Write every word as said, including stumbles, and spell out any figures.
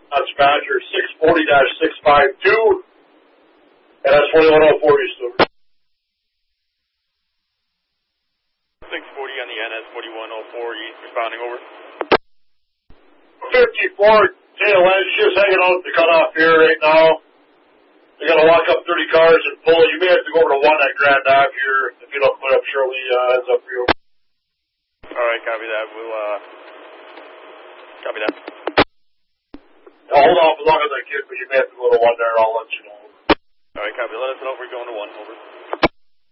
That's Badger six forty dash six five two, and that's forty-one oh four East over. six forty on the N S forty-one oh four East, responding over. fifty-four tail end, just hanging out at the cutoff here right now. You gotta walk up thirty cars and pull. You may have to go over to one at Grand Ave here. If you don't put up, Shirley uh, heads up for you. Alright, copy that. We'll, uh, copy that. I'll hold off as long as I can, but you may have to go to one there. I'll let you know. Alright, copy. Let us know if we're going to one. Over.